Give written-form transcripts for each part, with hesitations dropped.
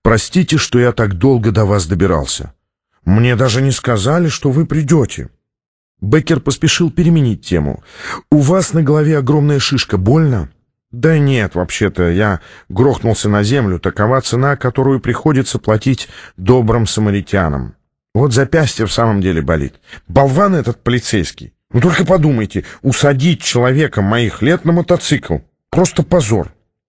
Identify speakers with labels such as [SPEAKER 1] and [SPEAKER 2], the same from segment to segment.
[SPEAKER 1] Простите, что я так долго до вас добирался. Мне даже не сказали, что вы придете». Беккер поспешил переменить тему. «У вас на голове огромная шишка. Больно?» «Да нет, вообще-то я грохнулся на землю. Такова цена, которую приходится платить добрым самаритянам. Вот запястье в самом деле болит. Болван этот полицейский. Ну только подумайте, усадить человека моих лет на мотоцикл. Просто позор».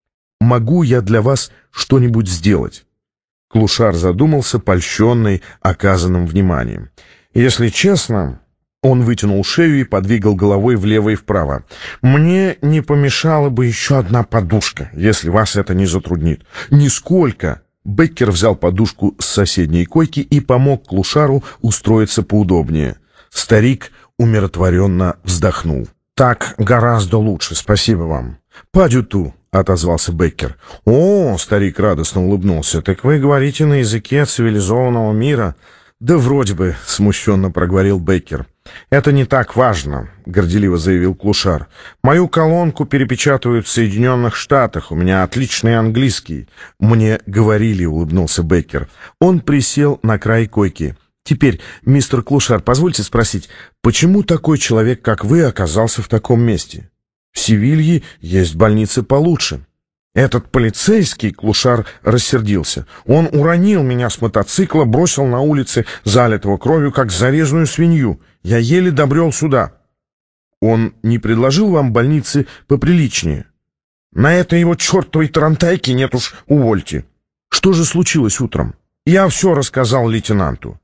[SPEAKER 1] «Могу я для вас что-нибудь сделать?» Клушар задумался, польщенный оказанным вниманием. «Если честно...» Он вытянул шею и подвигал головой влево и вправо. «Мне не помешала бы еще одна подушка, если вас это не затруднит». «Нисколько!» Беккер взял подушку с соседней койки и помог Клушару устроиться поудобнее. Старик умиротворенно вздохнул. «Так гораздо лучше, спасибо вам». «Падюту», — отозвался Беккер. «О!» — старик радостно улыбнулся. «Так вы говорите на языке цивилизованного мира?» «Да вроде бы», — смущенно проговорил Беккер. «Это не так важно», — горделиво заявил Клушар. «Мою колонку перепечатывают в Соединенных Штатах. У меня отличный английский». «Мне говорили», — улыбнулся Беккер. Он присел на край койки. «Теперь, мистер Клушар, позвольте спросить, почему такой человек, как вы, оказался в таком месте? В Севилье есть больницы получше». «Этот полицейский», — Клушар рассердился, — «он уронил меня с мотоцикла, бросил на улице, залитого кровью, как зарезанную свинью. Я еле добрел сюда». «Он не предложил вам больницы поприличнее?» «На этой его чертовой тарантайке нет уж, увольте». «Что же случилось утром?» «Я все рассказал лейтенанту».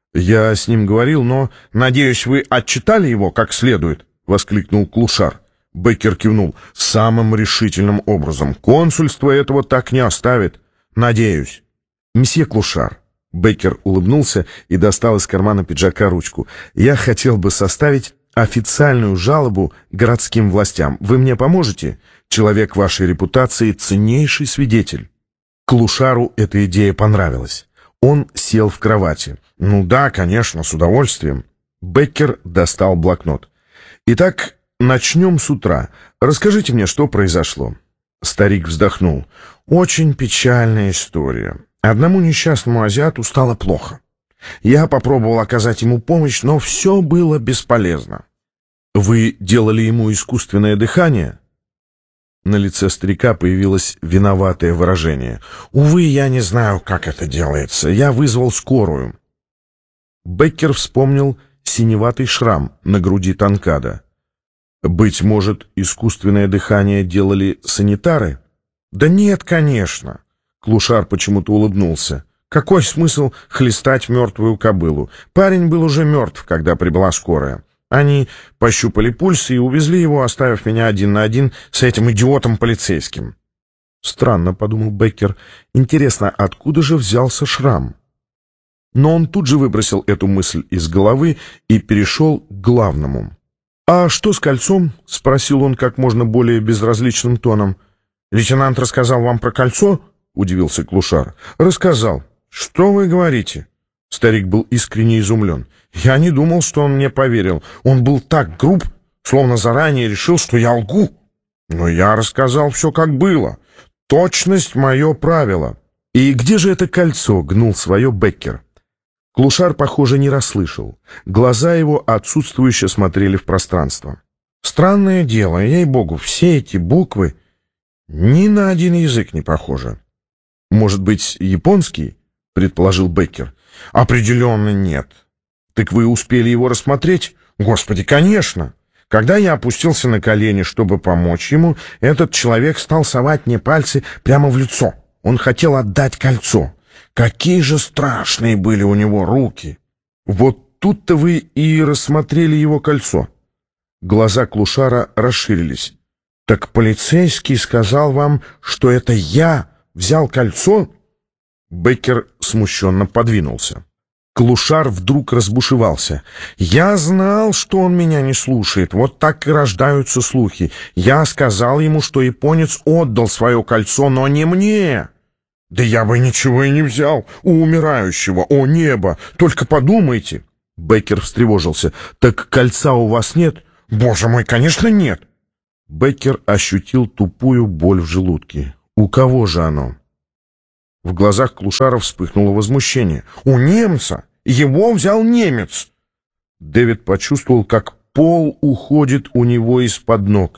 [SPEAKER 1] «Я с ним говорил, но, надеюсь, вы отчитали его как следует?» — воскликнул Клушар. Беккер кивнул. «Самым решительным образом. Консульство этого так не оставит. Надеюсь». «Месье Клушар». Беккер улыбнулся и достал из кармана пиджака ручку. «Я хотел бы составить официальную жалобу городским властям. Вы мне поможете? Человек вашей репутации — ценнейший свидетель». Клушару эта идея понравилась. Он сел в кровати. «Ну да, конечно, с удовольствием». Беккер достал блокнот. «Итак, начнем с утра. Расскажите мне, что произошло». Старик вздохнул. «Очень печальная история. Одному несчастному азиату стало плохо. Я попробовал оказать ему помощь, но все было бесполезно». «Вы делали ему искусственное дыхание?» На лице старика появилось виноватое выражение. «Увы, я не знаю, как это делается. Я вызвал скорую». Беккер вспомнил синеватый шрам на груди Танкада. «Быть может, искусственное дыхание делали санитары?» «Да нет, конечно». Клушар почему-то улыбнулся. «Какой смысл хлестать мертвую кобылу? Парень был уже мертв, когда прибыла скорая. Они пощупали пульс и увезли его, оставив меня один на один с этим идиотом полицейским». «Странно», — подумал Беккер. «Интересно, откуда же взялся шрам?» Но он тут же выбросил эту мысль из головы и перешел к главному. «А что с кольцом?» — спросил он как можно более безразличным тоном. «Лейтенант рассказал вам про кольцо?» — удивился Клушар. «Рассказал. Что вы говорите?» Старик был искренне изумлен. «Я не думал, что он мне поверил. Он был так груб, словно заранее решил, что я лгу. Но я рассказал все, как было. Точность — мое правило». «И где же это кольцо?» — гнул свое Беккер. Клушар, похоже, не расслышал. Глаза его отсутствующе смотрели в пространство. «Странное дело, ей-богу, все эти буквы ни на один язык не похожи». «Может быть, японский?» — предположил Беккер. «Определенно нет». «Так вы успели его рассмотреть?» «Господи, конечно!» Когда я опустился на колени, чтобы помочь ему, этот человек стал совать мне пальцы прямо в лицо. Он хотел отдать кольцо. Какие же страшные были у него руки! Вот тут-то вы и рассмотрели его кольцо. Глаза Клушара расширились. Так полицейский сказал вам, что это я взял кольцо? Беккер смущенно подвинулся. Клушар вдруг разбушевался. «Я знал, что он меня не слушает. Вот так и рождаются слухи. Я сказал ему, что японец отдал свое кольцо, но не мне». «Да я бы ничего и не взял у умирающего, о небо! Только подумайте!» Беккер встревожился. «Так кольца у вас нет?» «Боже мой, конечно, нет!» Беккер ощутил тупую боль в желудке. «У кого же оно?» В глазах Клушара вспыхнуло возмущение. «У немца! Его взял немец!» Дэвид почувствовал, как пол уходит у него из-под ног.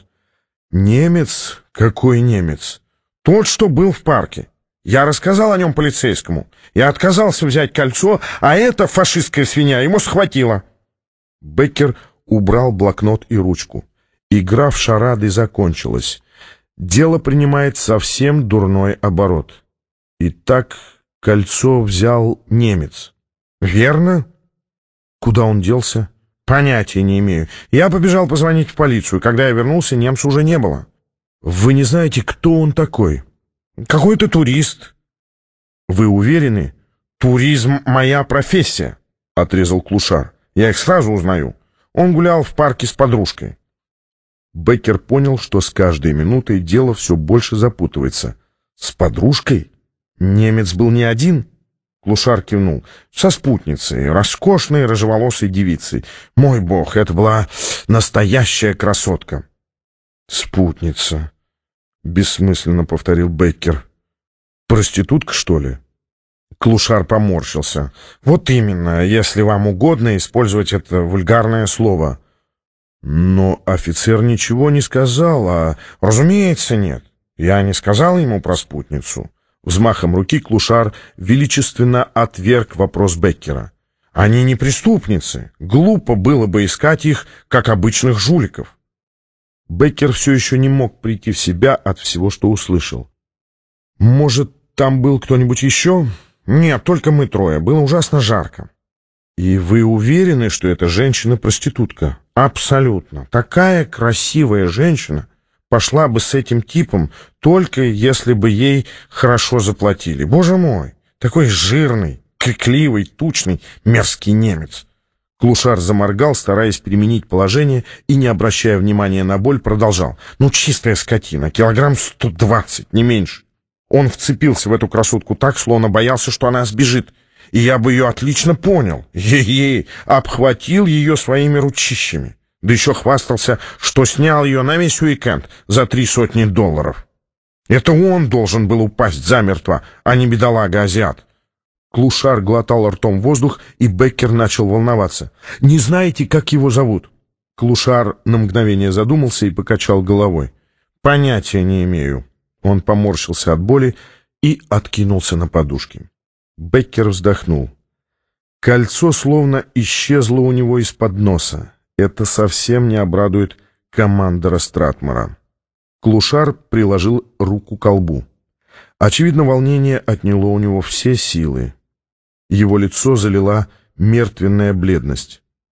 [SPEAKER 1] «Немец? Какой немец?» «Тот, что был в парке. Я рассказал о нем полицейскому. Я отказался взять кольцо, а эта фашистская свинья ему схватила». Беккер убрал блокнот и ручку. Игра в шарады закончилась. Дело принимает совсем дурной оборот. Итак, кольцо взял немец. «Верно?» «Куда он делся?» «Понятия не имею. Я побежал позвонить в полицию. Когда я вернулся, немца уже не было». «Вы не знаете, кто он такой?» «Какой-то турист». «Вы уверены?» «Туризм — моя профессия», — отрезал Клушар. «Я их сразу узнаю. Он гулял в парке с подружкой». Беккер понял, что с каждой минутой дело все больше запутывается. «С подружкой? Немец был не один?» Клушар кивнул. «Со спутницей, роскошной рыжеволосой девицей. Мой бог, это была настоящая красотка». «Спутница», — бессмысленно повторил Беккер. «Проститутка, что ли?» Клушар поморщился. «Вот именно, если вам угодно использовать это вульгарное слово». «Но офицер ничего не сказал, «Разумеется, нет. Я не сказал ему про спутницу». Взмахом руки Клушар величественно отверг вопрос Беккера. «Они не преступницы. Глупо было бы искать их, как обычных жуликов». Беккер все еще не мог прийти в себя от всего, что услышал. «Может, там был кто-нибудь еще?» «Нет, только мы трое. Было ужасно жарко». «И вы уверены, что эта женщина-проститутка?» «Абсолютно. Такая красивая женщина пошла бы с этим типом, только если бы ей хорошо заплатили. Боже мой, такой жирный, крикливый, тучный, мерзкий немец». Клушар заморгал, стараясь переменить положение, и, не обращая внимания на боль, продолжал. «Ну, чистая скотина, килограмм 120, не меньше. Он вцепился в эту красотку так, словно боялся, что она сбежит. И я бы ее отлично понял. Ей обхватил ее своими ручищами. Да еще хвастался, что снял ее на весь уикенд за $300. Это он должен был упасть замертво, а не бедолага-азиат». Клушар глотал ртом воздух, и Беккер начал волноваться. «Не знаете, как его зовут?» Клушар на мгновение задумался и покачал головой. «Понятия не имею». Он поморщился от боли и откинулся на подушки. Беккер вздохнул. Кольцо словно исчезло у него из-под носа. Это совсем не обрадует командора Стратмора. Клушар приложил руку к колбу. Очевидно, волнение отняло у него все силы. Его лицо залила мертвенная бледность.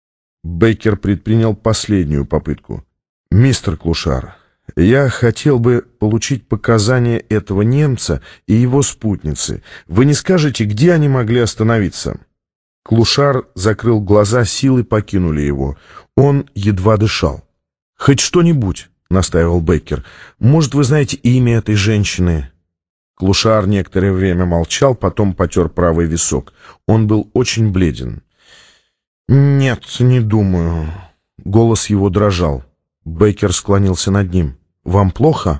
[SPEAKER 1] Беккер предпринял последнюю попытку. «Мистер Клушар, я хотел бы получить показания этого немца и его спутницы. Вы не скажете, где они могли остановиться?» Клушар закрыл глаза, силы покинули его. Он едва дышал. «Хоть что-нибудь», — настаивал Беккер. «Может, вы знаете имя этой женщины?» Клушар некоторое время молчал, потом потер правый висок. Он был очень бледен. «Нет, не думаю». Голос его дрожал. Беккер склонился над ним. «Вам плохо?»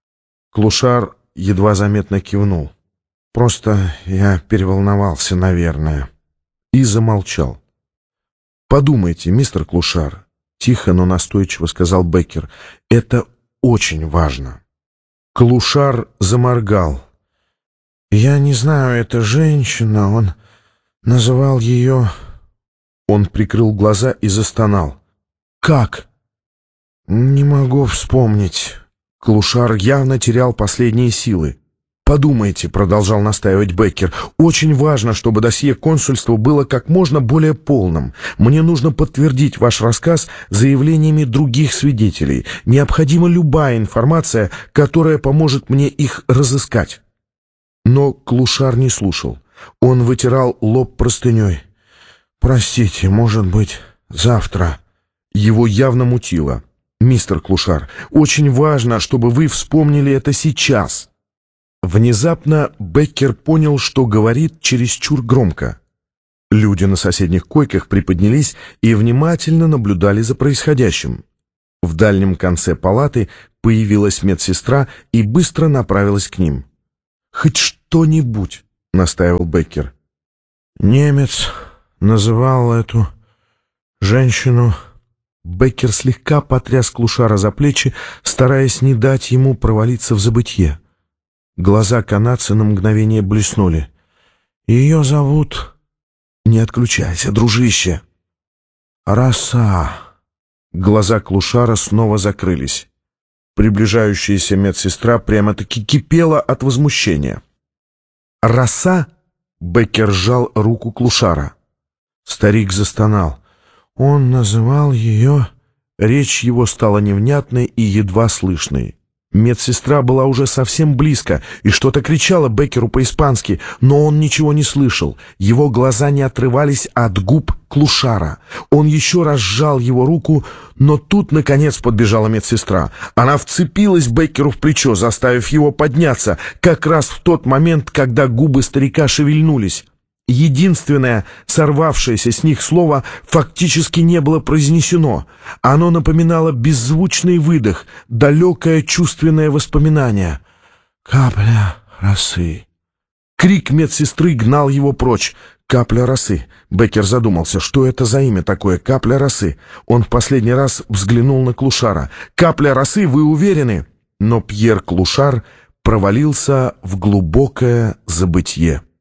[SPEAKER 1] Клушар едва заметно кивнул. «Просто я переволновался, наверное». И замолчал. «Подумайте, мистер Клушар», — тихо, но настойчиво сказал Беккер, — «это очень важно». Клушар заморгал. «Я не знаю, это женщина, он называл ее...» Он прикрыл глаза и застонал. «Как?» «Не могу вспомнить». Клушар явно терял последние силы. «Подумайте», — продолжал настаивать Беккер, — «очень важно, чтобы досье консульства было как можно более полным. Мне нужно подтвердить ваш рассказ заявлениями других свидетелей. Необходима любая информация, которая поможет мне их разыскать». Но Клушар не слушал. Он вытирал лоб простыней. «Простите, может быть, завтра». Его явно мутило. «Мистер Клушар, очень важно, чтобы вы вспомнили это сейчас». Внезапно Беккер понял, что говорит чересчур громко. Люди на соседних койках приподнялись и внимательно наблюдали за происходящим. В дальнем конце палаты появилась медсестра и быстро направилась к ним. «Хоть кто-нибудь», — настаивал Беккер. «Немец называл эту женщину...» Беккер слегка потряс Клушара за плечи, стараясь не дать ему провалиться в забытье. Глаза канадца на мгновение блеснули. «Ее зовут...» «Не отключайся, дружище!» «Роса!» Глаза Клушара снова закрылись. Приближающаяся медсестра прямо-таки кипела от возмущения. «Роса?» — Беккер сжал руку Клушара. Старик застонал. Он называл ее... Речь его стала невнятной и едва слышной. Медсестра была уже совсем близко и что-то кричала Беккеру по-испански, но он ничего не слышал. Его глаза не отрывались от губ Клушара. Он еще раз сжал его руку, но тут, наконец, подбежала медсестра. Она вцепилась Беккеру в плечо, заставив его подняться, как раз в тот момент, когда губы старика шевельнулись. Единственное сорвавшееся с них слово фактически не было произнесено. Оно напоминало беззвучный выдох, далекое чувственное воспоминание. «Капля росы». Крик медсестры гнал его прочь. «Капля росы». Беккер задумался, что это за имя такое «Капля росы». Он в последний раз взглянул на Клушара. «Капля росы, вы уверены?» Но Пьер Клушар провалился в глубокое забытье.